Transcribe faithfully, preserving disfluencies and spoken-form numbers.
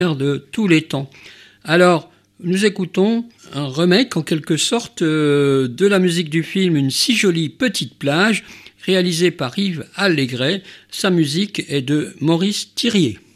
de tous les temps. Alors, nous écoutons un remake en quelque sorte euh, de la musique du film Une si jolie petite plage, réalisé par Yves Allégret. Sa musique est de Maurice Thiriet.